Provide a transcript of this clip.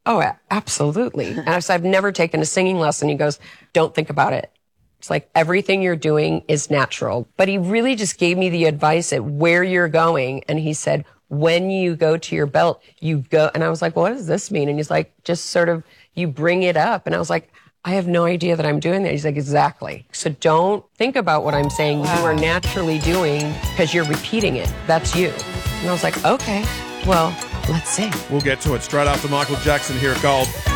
Oh, absolutely. And I said, I've never taken a singing lesson. He goes, don't think about it. It's like everything you're doing is natural. But he really just gave me the advice at where you're going. And he said, when you go to your belt, you go. And I was like, well, what does this mean? And he's like, just sort of, you bring it up. And I was like, I have no idea that I'm doing that. He's like, exactly. So don't think about what I'm saying. You are naturally doing because you're repeating it. That's you. And I was like, okay, well, let's see. We'll get to it straight after Michael Jackson here at Gold.